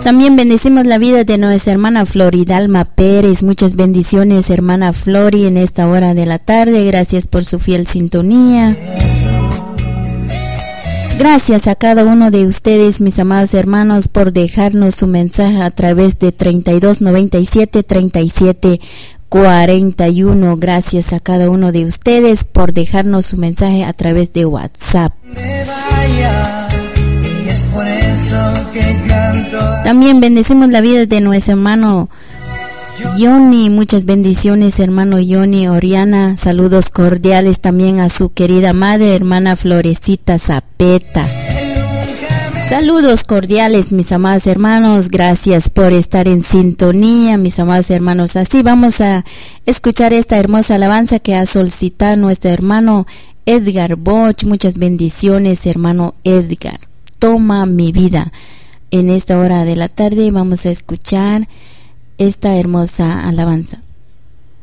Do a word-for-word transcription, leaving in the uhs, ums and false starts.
También bendecimos la vida de nuestra hermana Floridalma Pérez. Muchas bendiciones, hermana Flori, en esta hora de la tarde. Gracias por su fiel sintonía. Gracias a cada uno de ustedes, mis amados hermanos, por dejarnos su mensaje a través de treinta y dos noventa y siete treinta y siete cuarenta y uno. Gracias a cada uno de ustedes por dejarnos su mensaje a través de WhatsApp. También bendecimos la vida de nuestro hermano Yoni. Muchas bendiciones, hermano Yoni Oriana. Saludos cordiales también a su querida madre, hermana Florecita Zapeta. Saludos cordiales, mis amados hermanos. Gracias por estar en sintonía, mis amados hermanos. Así vamos a escuchar esta hermosa alabanza que ha solicitado nuestro hermano Edgar Boch. Muchas bendiciones, hermano Edgar. Toma mi vida. En esta hora de la tarde vamos a escuchar esta hermosa alabanza.